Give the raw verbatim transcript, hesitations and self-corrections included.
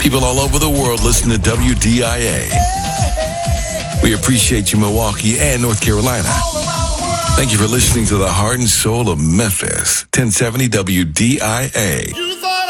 People all over the world listen to W D I A. We appreciate you, Milwaukee and North Carolina. Thank you for listening to the heart and soul of Memphis. ten seventy W D I A.